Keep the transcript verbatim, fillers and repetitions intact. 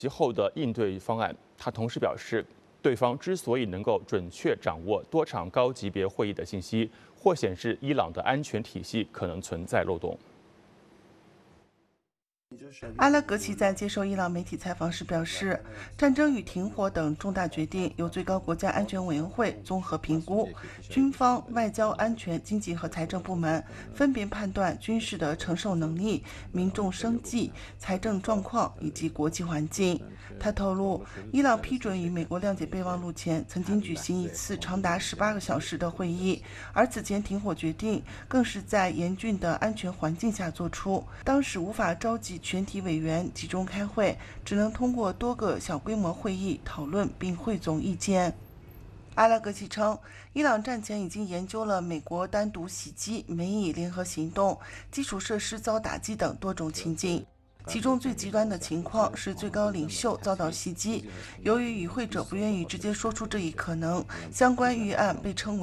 及后的应对方案。他同时表示，对方之所以能够准确掌握多场高级别会议的信息，或显示伊朗的安全体系可能存在漏洞。 阿拉格齐在接受伊朗媒体采访时表示，战争与停火等重大决定由最高国家安全委员会综合评估，军方、外交、安全、经济和财政部门分别判断军事的承受能力、民众生计、财政状况以及国际环境。他透露，伊朗批准与美国谅解备忘录前曾经举行一次长达十八个小时的会议，而此前停火决定更是在严峻的安全环境下做出，当时无法召集全体委员集中开会，只能通过多个小规模会议讨论并汇总意见。阿拉格齐称，伊朗战前已经研究了美国单独袭击、美以联合行动、基础设施遭打击等多种情境。其中最极端的情况是最高领袖遭到袭击，由于与会者不愿意直接说出这一可能，相关预案被称为